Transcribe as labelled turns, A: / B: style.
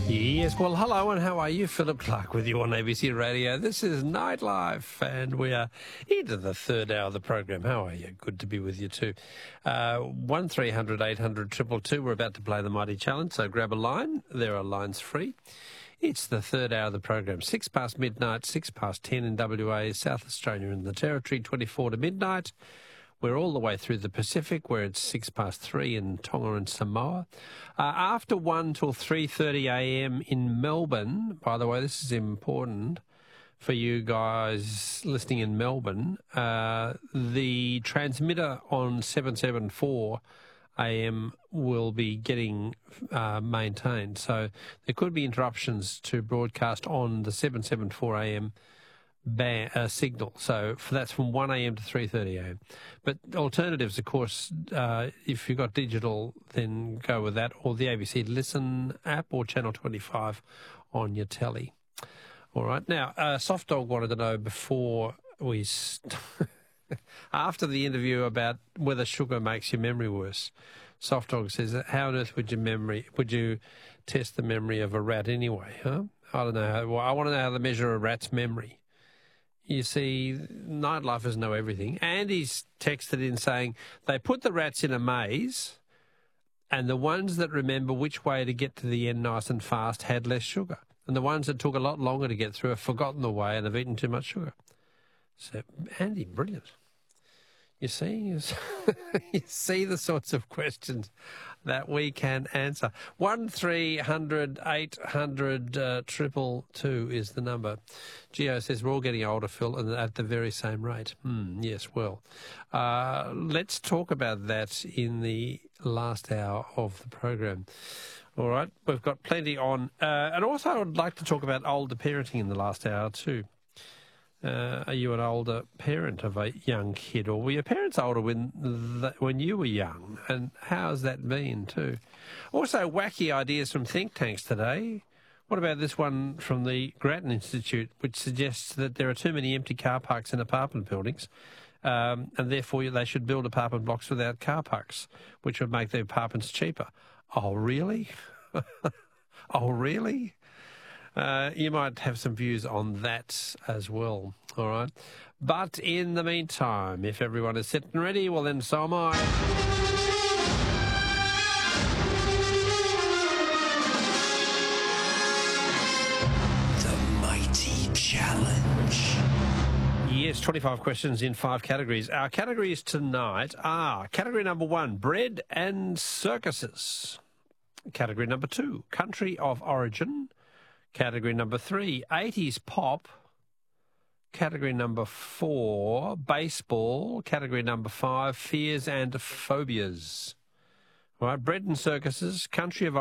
A: Yes, well, hello and how are you? Philip Clark with you on ABC Radio. This is Nightlife and we are into the third hour of the program. How are you? Good to be with you too. 1300 800 222. We're about to play the Mighty Challenge, so grab a line. There are lines free. It's the third hour of the program. 6 past midnight, 6 past 10 in WA, South Australia and the Territory, 24 to midnight. We're all the way through the Pacific, where it's 6 past 3 in Tonga and Samoa. After 1 till 3:30 a.m. in Melbourne, by the way, this is important for you guys listening in Melbourne, the transmitter on 774 AM will be getting maintained. So there could be interruptions to broadcast on the 774 AM signal. So that's from 1 a.m. to 3:30 a.m. But alternatives, of course, if you've got digital, then go with that, or the ABC Listen app or Channel 25 on your telly. All right. Now, Soft Dog wanted to know before we... after the interview about whether sugar makes your memory worse, Soft Dog says, how on earth would you test the memory of a rat anyway? Huh? I don't know. I want to know how to measure a rat's memory. You see, Nightlifers know everything. Andy's texted in saying they put the rats in a maze and the ones that remember which way to get to the end nice and fast had less sugar. And the ones that took a lot longer to get through have forgotten the way and have eaten too much sugar. So, Andy, brilliant. You see, you see the sorts of questions that we can answer. 1300 800 222 is the number. Gio says we're all getting older, Phil, and at the very same rate. Yes, well, let's talk about that in the last hour of the program. All right, we've got plenty on. And also I would like to talk about older parenting in the last hour too. Are you an older parent of a young kid, or were your parents older when you were young? And how's that been too? Also, wacky ideas from think tanks today. What about this one from the Grattan Institute, which suggests that there are too many empty car parks in apartment buildings, and therefore they should build apartment blocks without car parks, which would make the apartments cheaper. Oh, really? Oh, really? You might have some views on that as well, all right? But in the meantime, if everyone is set and ready, well then so am I.
B: The Mighty Challenge.
A: Yes, 25 questions in 5 categories. Our categories tonight are category number 1, bread and circuses. Category number 2, country of origin. Category number 3, 80s pop. Category number 4, baseball. Category number 5, fears and phobias. All right, bread and circuses, country of